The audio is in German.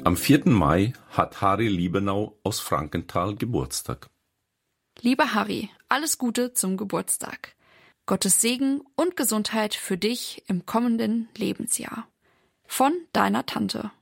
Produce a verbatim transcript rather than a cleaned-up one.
Am vierten Mai hat Harry Liebenau aus Frankenthal Geburtstag. Lieber Harry, alles Gute zum Geburtstag. Gottes Segen und Gesundheit für dich im kommenden Lebensjahr. Von deiner Tante.